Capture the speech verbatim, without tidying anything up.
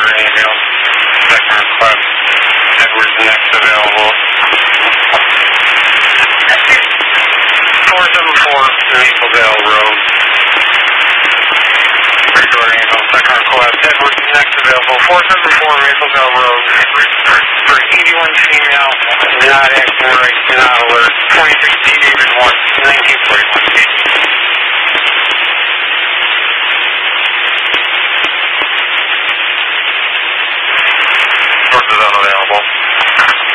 Recording email. Second request. Edwards next available. four seven four Mapleville Road. Recording email. Second request. Edwards next available. four seven four Mapleville Road. For eighty-one female, not acting right, not alert. twenty-six D David one, nineteen forty-one.